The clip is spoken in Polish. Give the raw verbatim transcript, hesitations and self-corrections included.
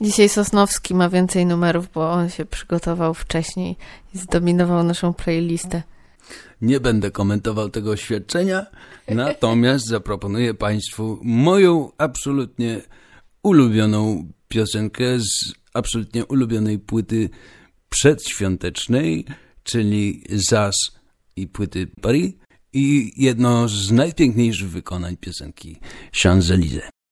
Dzisiaj Sosnowski ma więcej numerów, bo on się przygotował wcześniej i zdominował naszą playlistę. Nie będę komentował tego oświadczenia, natomiast zaproponuję Państwu moją absolutnie ulubioną piosenkę z absolutnie ulubionej płyty przedświątecznej, czyli Zaz i płyty Paris i jedno z najpiękniejszych wykonań piosenki Champs-Élysées.